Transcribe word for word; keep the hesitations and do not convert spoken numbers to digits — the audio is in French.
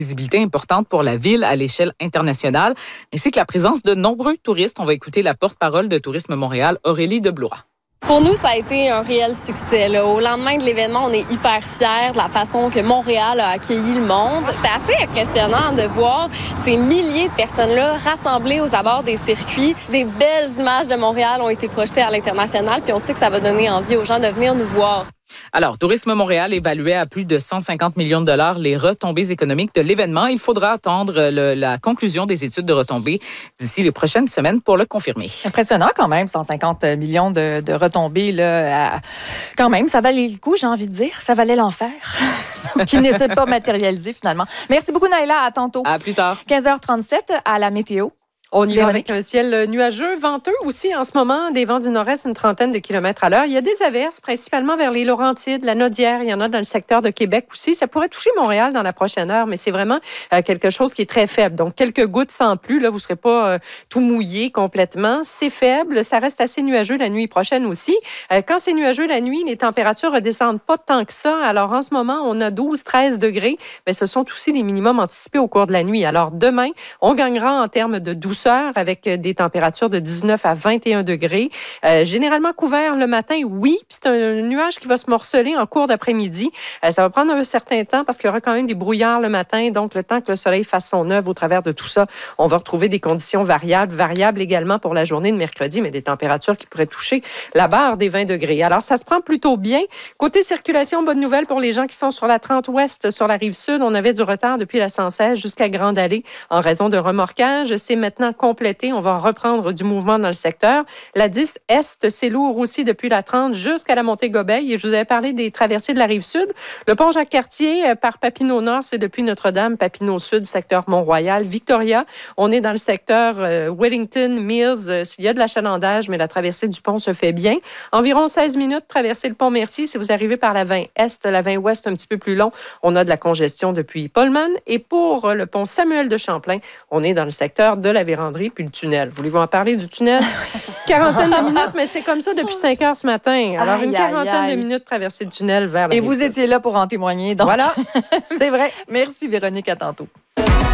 visibilité importante pour la ville à l'échelle internationale, ainsi que la présence de nombreux touristes. On va écouter la porte-parole de Tourisme Montréal, Aurélie Deblois. Pour nous, ça a été un réel succès. Là. Au lendemain de l'événement, on est hyper fiers de la façon que Montréal a accueilli le monde. C'est assez impressionnant de voir ces milliers de personnes-là rassemblées aux abords des circuits. Des belles images de Montréal ont été projetées à l'international, puis on sait que ça va donner envie aux gens de venir nous voir. Alors, Tourisme Montréal évaluait à plus de cent cinquante millions de dollars les retombées économiques de l'événement. Il faudra attendre le, la conclusion des études de retombées d'ici les prochaines semaines pour le confirmer. Impressionnant quand même, cent cinquante millions de, de retombées. Là, à... Quand même, ça valait le coup, j'ai envie de dire. Ça valait l'enfer, qui ne s'est pas matérialisé finalement. Merci beaucoup, Naïla. À tantôt. À plus tard. quinze heures trente-sept à la météo. On y va avec un ciel nuageux, venteux aussi en ce moment, des vents du nord-est, une trentaine de kilomètres à l'heure. Il y a des averses, principalement vers les Laurentides, la Naudière. Il y en a dans le secteur de Québec aussi. Ça pourrait toucher Montréal dans la prochaine heure, mais c'est vraiment euh, quelque chose qui est très faible. Donc, quelques gouttes sans plus. Là, vous ne serez pas euh, tout mouillé complètement. C'est faible. Ça reste assez nuageux la nuit prochaine aussi. Euh, quand c'est nuageux la nuit, les températures redescendent pas tant que ça. Alors, en ce moment, on a douze, treize degrés, mais ce sont aussi les minimums anticipés au cours de la nuit. Alors, demain, on gagnera en termes de douceur avec des températures de dix-neuf à vingt et un degrés. Euh, généralement couvert le matin, oui. Puis c'est un nuage qui va se morceler en cours d'après-midi. Euh, ça va prendre un certain temps parce qu'il y aura quand même des brouillards le matin. Donc, le temps que le soleil fasse son œuvre au travers de tout ça, on va retrouver des conditions variables. Variables également pour la journée de mercredi, mais des températures qui pourraient toucher la barre des vingt degrés. Alors, ça se prend plutôt bien. Côté circulation, bonne nouvelle pour les gens qui sont sur la trente ouest, sur la rive sud. On avait du retard depuis la cent seize jusqu'à Grande Allée en raison de remorquage. C'est maintenant complété. On va reprendre du mouvement dans le secteur. La dix Est, c'est lourd aussi depuis la trente jusqu'à la montée Gobeil. Et je vous avais parlé des traversées de la rive sud. Le pont Jacques-Cartier par Papineau Nord, c'est depuis Notre-Dame, Papineau Sud, secteur Mont-Royal. Victoria, on est dans le secteur euh, Wellington, Mills. Euh, il y a de l'achalandage, mais la traversée du pont se fait bien. Environ seize minutes, traverser le pont Mercier. Si vous arrivez par la vingt Est, la vingt Ouest, un petit peu plus long, on a de la congestion depuis Pullman. Et pour euh, le pont Samuel de Champlain, on est dans le secteur de la Vérandrie puis le tunnel. Voulez-vous en parler du tunnel? Quarantaine de minutes, mais c'est comme ça depuis cinq heures ce matin. Alors, aïe, une quarantaine aïe, aïe. de minutes traverser le tunnel vers la Et vous étiez là pour en témoigner. Donc... Voilà, c'est vrai. Merci Véronique, à tantôt.